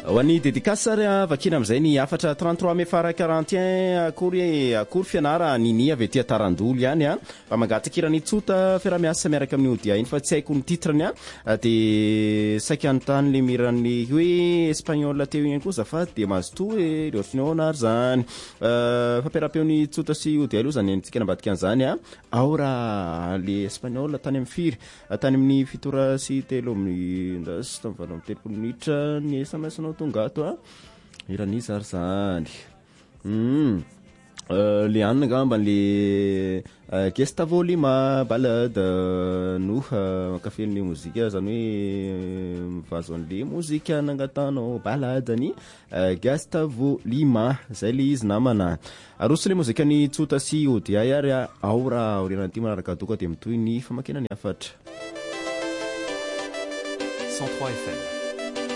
Ho an'ny dédicace ary vakina amin'izay ny afatra 33 mai fara 41 akory fianara nini avy aty Tarandolo ihany fa mangatakirany tsota fiaramiasa miaraka amin'ny odia iny fa tsy haiko ny titrany dia saika anontany le miran'ny hoe espagnol teo ihany koa zafady dia mazoto hoe reofinona ary zany fampiarapeony tsota sy odia aloha zany antsika nambadika an'izany ao raha le espagnol tany amin'ny firy tany amin'ny fitora sy telo amin'ny ndasy tamy valo amin'ny telopolo minitra ny SMS-nao tonga ato iran'izy ary zany le anina ngamba le Gustavo Lima balade no makafely mozika zany hoe mivazo an'le mozika nangatanao baladany Gustavo Lima zay le izy namana aroso le mozika ny tsota sy odia ary ao raha oriana ty manaraka doka dia mitoy ny famakinany afatra 103 FM